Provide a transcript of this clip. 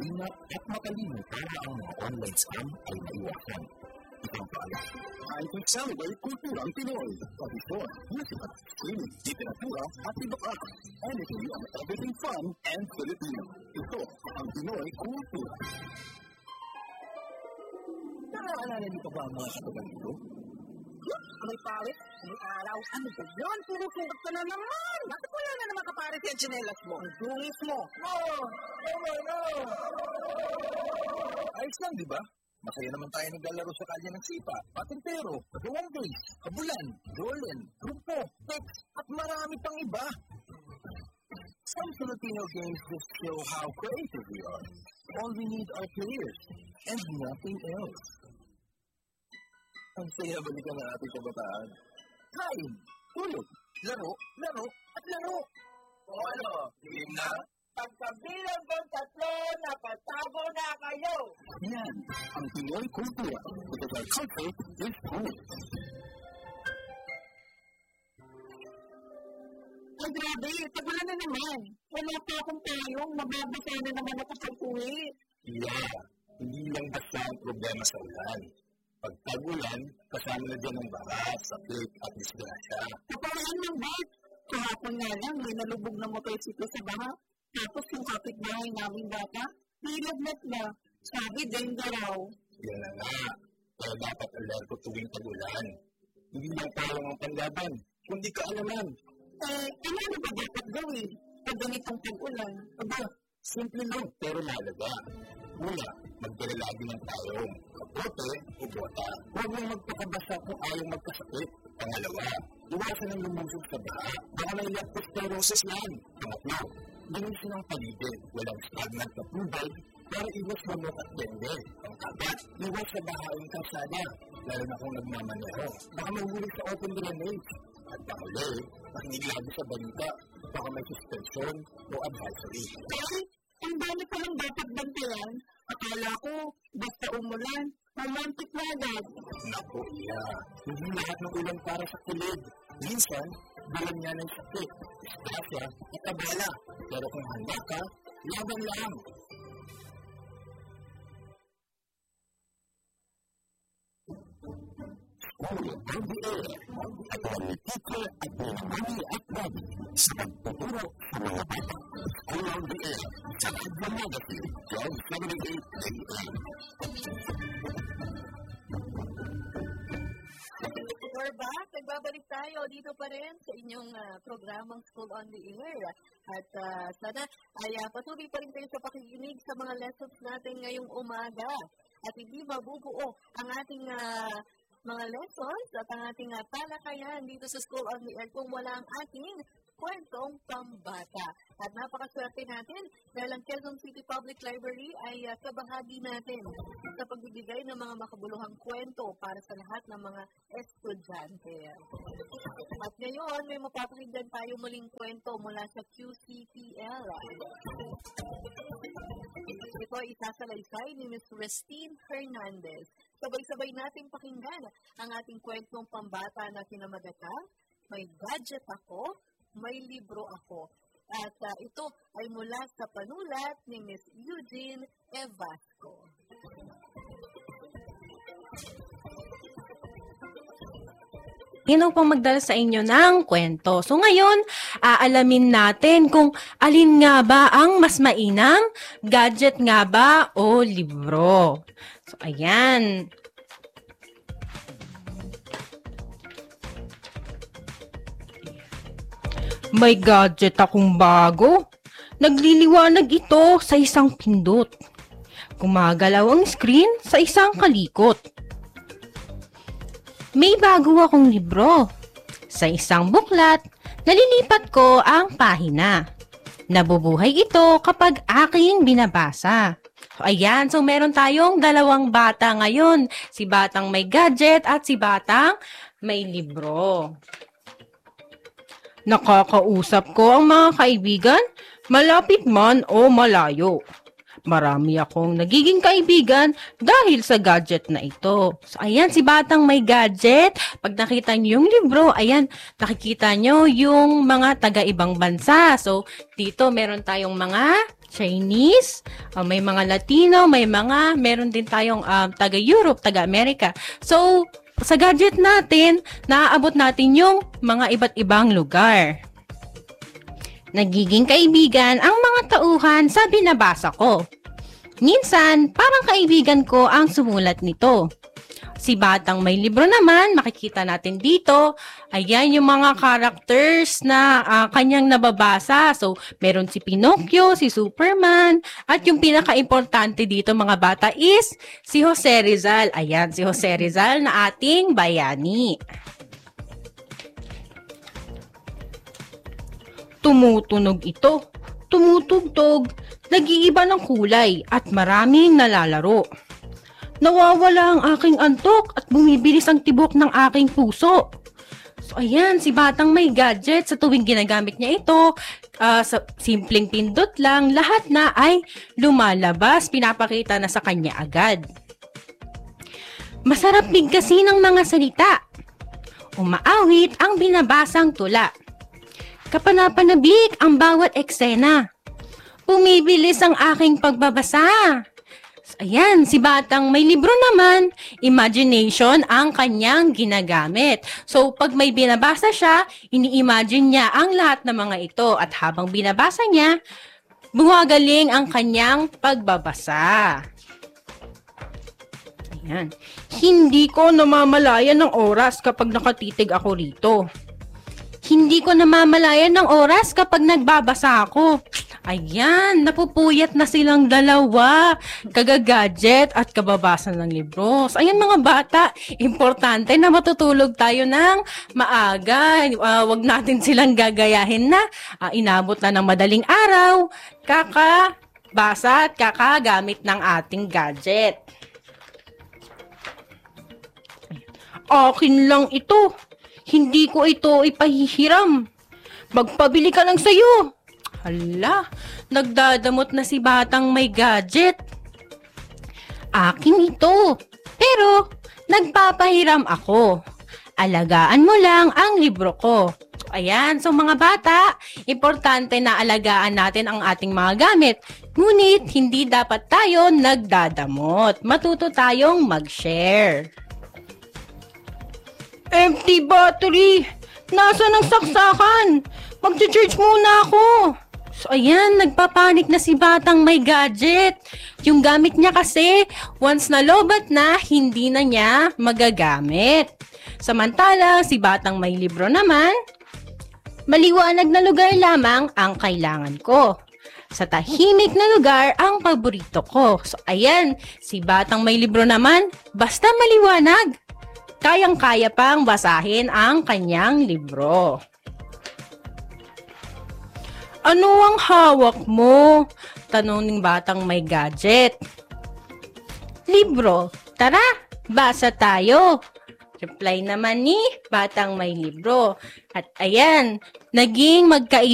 maingat at matalino para ang mga online scam ay maiwasan. Isang paalam. Time to celebrate kulturang Pinoy. Pag-ipon, music, streaming, literatura at iba pa. Anything on everything fun and Filipino. Ito ang Pinoy Kultura. Nakaalala niyo pa ba ang mga katagal ito? May pawis, may araw. Ano ba yun? Sinusugat ka na naman. Bakit wala na naman kapares yung tsinelas mo? Ang dungis mo. No! Ayos lang, di ba? Masaya naman tayo naglalaro sa kalye ng sipa, patintero, katuwang base, kabulan, dolen, grupo, text, at marami pang iba. Some Filipino games just show how creative we are. All we need are players and nothing else. Ang saya balikan na ating kabataan. Kain, tulog, laro, at laro. O ano, game na? Pagkabilang kong 3, napatago na kayo! Yan, ang Pinoy Kultura. Because our culture is home. Ay, grabe. Tagulan na naman. Wala pa akong tayong. Mababasa na naman ako sa uwi. Yeah, hindi lang basta ang problema sa ulan. Pag tagulan, kasama na din ang baha, sakit at disgrasya. Kaparaan ng bait. Kahapon nga lang, may nalubog na motorsiklo sa baha. Tapos yung kapitbahay namin bata, nilagnat na. Sabi, dengue raw. Yan na nga. Kaya dapat alerto tuwing tagulan. Hindi lang parang ang panlaban, kundi kaalaman. Ano ba dapat gawin pag ganitong tag-ulan? Aba, simple lang pero mahalaga. Una, magdala lagi ng tayong kapote o bota. Huwag lang magpakabasa kung ayaw magkasakit. Pangalawa, iwasan ang lumusog sa baha. Baka may leptospirosis yan. Pangatlo, linisin ang paligid. Walang stagnant na tubig para iwas manok at dengue. Pang-apat, iwas sa bahaing kalsada. Lalo na kung nagmamaneho. Baka mahuli sa open drainage. At panghuli, makinig lagi sa balita. Baka may suspension o advisory. Ay, ang dami pa lang dapat bantayan. Akala ko, basta umulan, romantic na agad. Naku, iya. Hindi lahat ng ulan para sa kilid. Minsan, dalan niya ng sakit, disgrasya at abala. Pero kung handa ka, laban lang. School on the Air. At ang teacher at mga mami at daddy sa pagtuturo sa mga bata. School on the Air sa Adva Magazine, 12:78 a.m. We're back. Nagbabalik tayo dito pa rin sa inyong programang School on the Air. At sana ay patuloy pa rin kayo sa pakikinig sa mga lessons natin ngayong umaga. At hindi mabubuo ang ating mga lessons at ang ating talakayan dito sa School on the Air kung wala ang ating kwentong pambata. At napakaswerte natin dahil ang Quezon City Public Library ay kabahagi natin sa pagbibigay ng mga makabuluhang kwento para sa lahat ng mga estudyante. At ngayon, may mapapakinggan tayo muling kwento mula sa QCPL. Ito ay isasalaysay ni Ms. Christine Hernandez. Sabay-sabay nating pakinggan ang ating kwentong pambata na kinamagatang May Gadget Ako, May Libro Ako. At ito ay mula sa panulat ni Ms. Eugene Evasco. Sino pang magdala sa inyo ng kwento? So ngayon, aalamin natin kung alin nga ba ang mas mainam, gadget nga ba o libro. So ayan. May gadget akong bago. Nagliliwanag ito sa isang pindot. Gumagalaw ang screen sa isang kalikot. May bago akong libro. Sa isang buklat, nalilipat ko ang pahina. Nabubuhay ito kapag aking binabasa. So, ayan, so meron tayong dalawang bata ngayon. Si batang may gadget at si batang may libro. Nakakausap ko ang mga kaibigan, malapit man o malayo. Marami akong nagiging kaibigan dahil sa gadget na ito. So, ayan, si batang may gadget. Pag nakita niyo yung libro, ayan, nakikita niyo yung mga taga-ibang bansa. So, dito meron tayong mga Chinese, may mga Latino, meron din tayong taga-Europe, taga-America. So, sa gadget natin, naaabot natin yung mga iba't ibang lugar. Nagiging kaibigan ang mga tauhan sa binabasa ko. Minsan, parang kaibigan ko ang sumulat nito. Si Batang May Libro naman, makikita natin dito, ayan yung mga characters na kanyang nababasa. So, meron si Pinocchio, si Superman, at yung pinaka-importante dito mga bata is si Jose Rizal. Ayan, si Jose Rizal na ating bayani. Tumutunog ito, tumutugtog, nag-iiba ng kulay at maraming nalalaro. Nawawala ang aking antok at bumibilis ang tibok ng aking puso. So, ayan, si Batang May Gadget, sa tuwing ginagamit niya ito, sa simpleng pindot lang, lahat na ay lumalabas, pinapakita na sa kanya agad. Masarap bigkasin ng mga salita. Umaawit ang binabasang tula. Kapanapanabik ang bawat eksena. Bumibilis ang aking pagbabasa. Ayan, si Batang May Libro naman, imagination ang kanyang ginagamit. So, pag may binabasa siya, ini-imagine niya ang lahat ng mga ito. At habang binabasa niya, bumagaling ang kanyang pagbabasa. Ayan. Hindi ko namamalayan ng oras kapag nakatitig ako rito. Hindi ko namamalayan ng oras kapag nagbabasa ako. Ayan, napupuyat na silang dalawa. Kaga-gadget at kababasa ng libro. So, ayan mga bata, importante na matutulog tayo ng maaga. Wag natin silang gagayahin na inabot na ng madaling araw. Kakabasa at kakagamit ng ating gadget. Akin lang ito. Hindi ko ito ipahihiram. Magpabili ka lang sa'yo. Hala, nagdadamot na si Batang May Gadget. Akin ito. Pero, nagpapahiram ako. Alagaan mo lang ang libro ko. Ayan, so mga bata, importante na alagaan natin ang ating mga gamit. Ngunit, hindi dapat tayo nagdadamot. Matuto tayong mag-share. Empty battery! Nasaan ang saksakan? Mag-charge muna ako. So, ayan, nagpapanik na si Batang May Gadget. Yung gamit niya kasi, once na lobat na, hindi na niya magagamit. Samantala, si Batang May Libro naman, maliwanag na lugar lamang ang kailangan ko. Sa tahimik na lugar ang paborito ko. So, ayan, si Batang May Libro naman, basta maliwanag. Kayang-kaya pang basahin ang kanyang libro. Ano ang hawak mo? Tanong ng Batang May Gadget. Libro. Tara, basa tayo. Reply naman ni Batang May Libro. At ayan, naging magkaibigan